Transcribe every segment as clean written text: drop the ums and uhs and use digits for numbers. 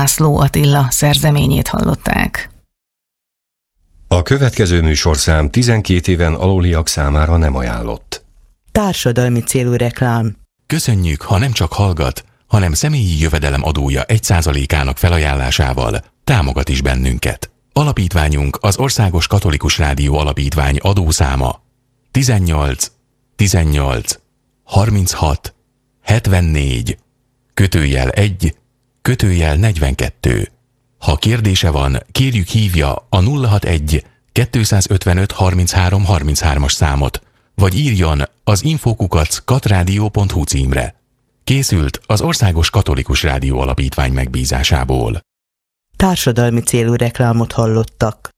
László Attila szerzeményét hallották. A következő műsorszám 12 éven aluliak számára nem ajánlott. Társadalmi célú reklám. Köszönjük, ha nem csak hallgat, hanem személyi jövedelem adója 1%-ának felajánlásával támogat is bennünket. Alapítványunk az Országos Katolikus Rádió Alapítvány adószáma 18 18 36 74 /1 /42. Ha kérdése van, kérjük hívja a 061 255 33 33-as számot, vagy írjon az info@katradio.hu címre. Készült az Országos Katolikus Rádió Alapítvány megbízásából. Társadalmi célú reklámot hallottak.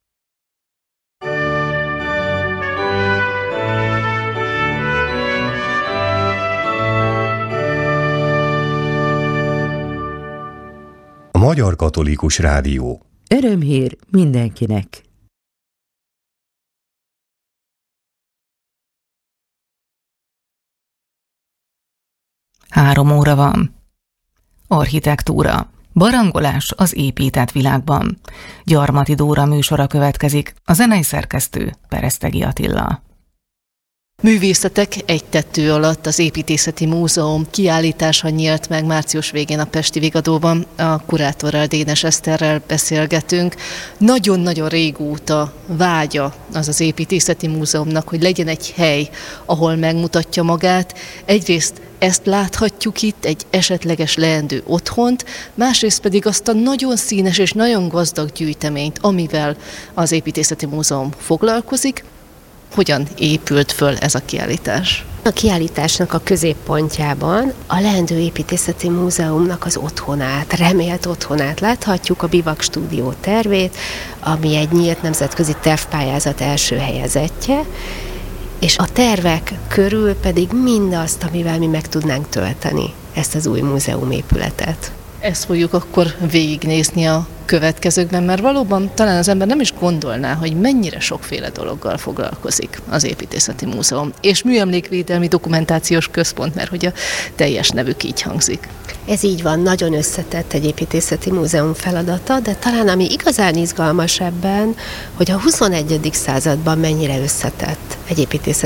A Magyar Katolikus Rádió. Örömhír mindenkinek! 3 óra van. Architektúra. Barangolás az épített világban. Gyarmati Dóra műsora következik, a zenei szerkesztő Peresztegi Attila. Művészetek egy tető alatt az Építészeti Múzeum kiállítása nyílt meg március végén a Pesti Vigadóban. A kurátorral, Dénes Eszterrel beszélgetünk. Nagyon-nagyon régóta vágya az Építészeti Múzeumnak, hogy legyen egy hely, ahol megmutatja magát. Egyrészt ezt láthatjuk itt, egy esetleges leendő otthont, másrészt pedig azt a nagyon színes és nagyon gazdag gyűjteményt, amivel az Építészeti Múzeum foglalkozik. Hogyan épült föl ez a kiállítás? A kiállításnak a középpontjában a leendő Építészeti Múzeumnak az otthonát, remélt otthonát láthatjuk, a Bivak Stúdió tervét, ami egy nyílt nemzetközi tervpályázat első helyezettje, és a tervek körül pedig mindazt, amivel mi meg tudnánk tölteni ezt az új múzeumépületet. Ezt fogjuk akkor végignézni a következőkben, mert valóban talán az ember nem is gondolná, hogy mennyire sokféle dologgal foglalkozik az Építészeti Múzeum. És Műemlékvédelmi Dokumentációs Központ, mert hogy a teljes nevük így hangzik. Ez így van, nagyon összetett egy építészeti múzeum feladata, de talán ami igazán izgalmas ebben, hogy a 21. században mennyire összetett egy építészeti